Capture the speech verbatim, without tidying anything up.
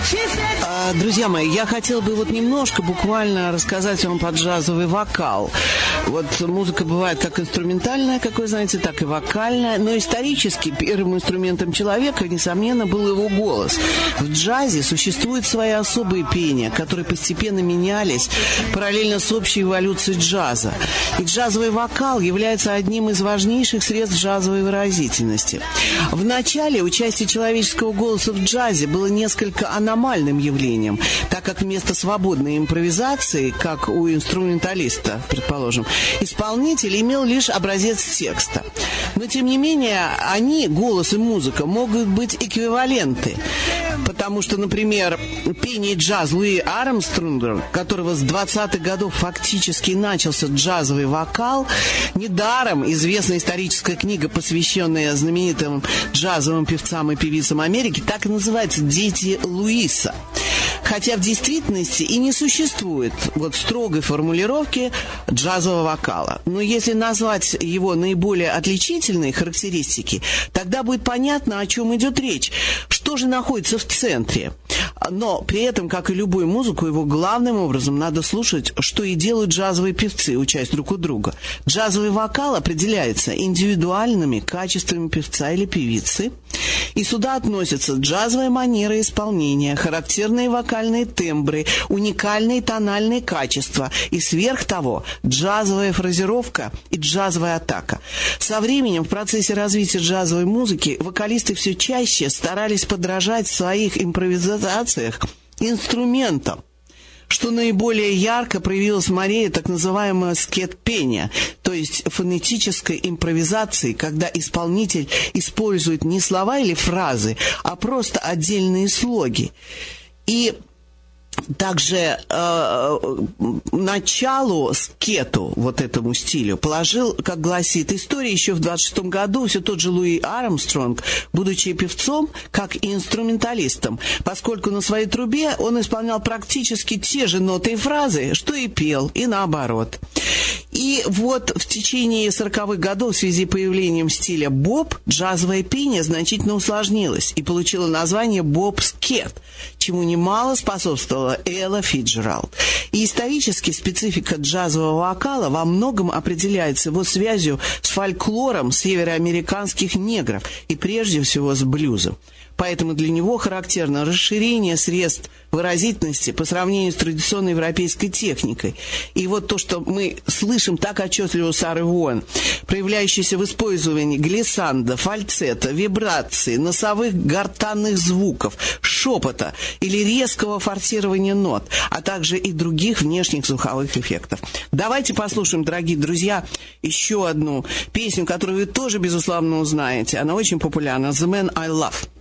Друзья мои, я хотела бы вот немножко буквально рассказать вам про джазовый вокал. Вот музыка бывает как инструментальная, как вы знаете, так и вокальная. Но исторически первым инструментом человека, несомненно, был его голос. В джазе существуют свои особые пения, которые постепенно менялись параллельно с общей эволюцией джаза. И джазовый вокал является одним из важнейших средств джазовой выразительности. В начале участие человеческого голоса в джазе было несколько аномальным явлением, так как вместо свободной импровизации, как у инструменталиста, предположим, исполнитель имел лишь образец текста. Но, тем не менее, они, голос и музыка, могут быть эквиваленты. Потому что, например, пение джаз Луи Армстронга, которого с двадцатых годов фактически начался джазовый вокал, недаром известная историческая книга, посвященная знаменитым джазовым певцам и певицам Америки, так и называется «Дети Луиса». Хотя в действительности и не существует вот строгой формулировки джазового вокала. Но если назвать его наиболее отличительные характеристики, тогда будет понятно, о чем идет речь. Что же находится в центре? Но при этом, как и любую музыку, его главным образом надо слушать, что и делают джазовые певцы, учась друг у друга. Джазовый вокал определяется индивидуальными качествами певца или певицы, и сюда относятся джазовая манера исполнения, характерные вокальные тембры, уникальные тональные качества и, сверх того, джазовая фразировка и джазовая атака. Со временем в процессе развития джазовой музыки вокалисты все чаще старались подражать в своих импровизациях инструментам, что наиболее ярко проявилось в манере так называемого скет-пения, то есть фонетической импровизации, когда исполнитель использует не слова или фразы, а просто отдельные слоги. И также э, началу скету, вот этому стилю, положил, как гласит история, еще в двадцать шестом году все тот же Луи Армстронг, будучи певцом, как и инструменталистом, поскольку на своей трубе он исполнял практически те же ноты и фразы, что и пел, и наоборот. И вот в течение сороковых годов в связи с появлением стиля боб джазовое пение значительно усложнилось и получило название боб-скет, чему немало способствовала Элла Фицджеральд. И исторически специфика джазового вокала во многом определяется его связью с фольклором североамериканских негров и прежде всего с блюзом. Поэтому для него характерно расширение средств выразительности по сравнению с традиционной европейской техникой. И вот то, что мы слышим так отчетливо у Сары Вон, проявляющееся в использовании глиссанда, фальцета, вибрации, носовых гортанных звуков, шепота или резкого форсирования нот, а также и других внешних звуковых эффектов. Давайте послушаем, дорогие друзья, еще одну песню, которую вы тоже, безусловно, узнаете. Она очень популярна. «The Man I Love».